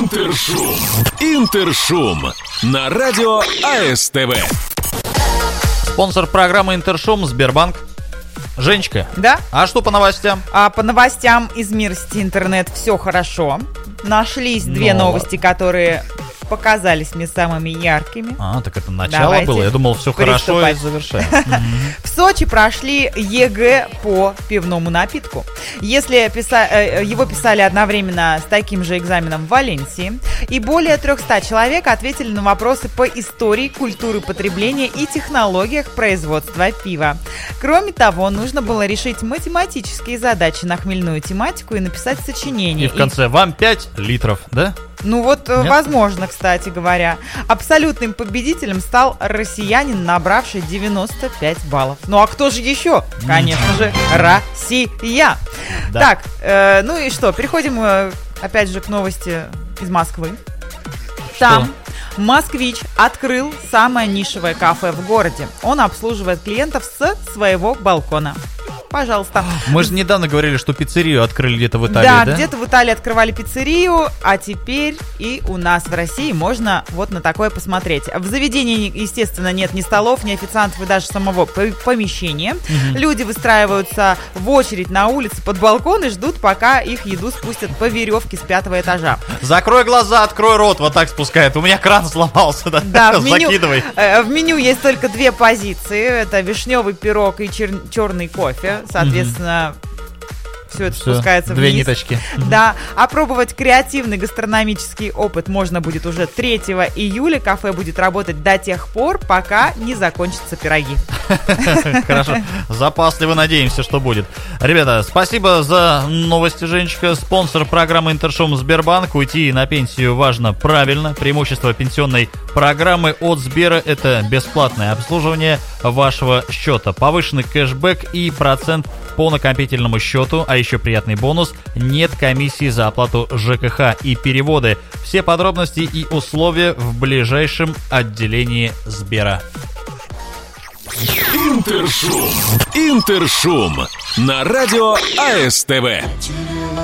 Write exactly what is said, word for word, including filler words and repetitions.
Интершум. Интершум на радио АСТВ. Спонсор программы Интершум — Сбербанк. Женечка, Да? а что по новостям? А по новостям из мира сети интернет все хорошо. Нашлись две Ну, новости, которые показались мне самыми яркими. А, так это начало Давайте было. Я думал, все хорошо и приступать. завершаем. В Сочи прошли ЕГЭ по пивному напитку. Если писа- э, его писали одновременно с таким же экзаменом в Валенсии, и более триста человек ответили на вопросы по истории, культуре потребления и технологиях производства пива. Кроме того, нужно было решить математические задачи на хмельную тематику и написать сочинение. И в конце вам пять литров, да? Ну вот, э, Нет? возможно, кстати говоря. Абсолютным победителем стал россиянин, набравший девяносто пять баллов. Ну а кто же еще? Конечно же, Россия. Да. Так, э, ну и что, переходим э, опять же к новости из Москвы. Там москвич открыл самое нишевое кафе в городе. Он обслуживает клиентов с своего балкона. Пожалуйста. Мы же недавно говорили, что пиццерию открыли где-то в Италии, Да, да? где-то в Италии открывали пиццерию, а теперь и у нас в России можно вот на такое посмотреть. В заведении, естественно, нет ни столов, ни официантов и даже самого п- помещения. Мгм. Люди выстраиваются в очередь на улице под балкон и ждут, пока их еду спустят по веревке с пятого этажа. Закрой глаза, открой рот, вот так спускает. У меня кран сломался, да? Да, в меню, Закидывай. э, в меню есть только две позиции. Это вишневый пирог и чер- черный кофе. Соответственно, все это Всё, спускается две вниз. ниточки. Да, опробовать креативный гастрономический опыт можно будет уже третьего июля. Кафе будет работать до тех пор, пока не закончатся пироги. Хорошо. Запасливо надеемся, что будет. Ребята, спасибо за новости, Женечка. Спонсор программы Интершум — Сбербанк. Уйти на пенсию важно правильно. Преимущество пенсионной программы от Сбера — это бесплатное обслуживание вашего счета, повышенный кэшбэк и процент по накопительному счету, а еще приятный бонус — нет комиссии за оплату ЖКХ и переводы. Все подробности и условия в ближайшем отделении Сбера. Интершум. Интершум на радио АСТВ.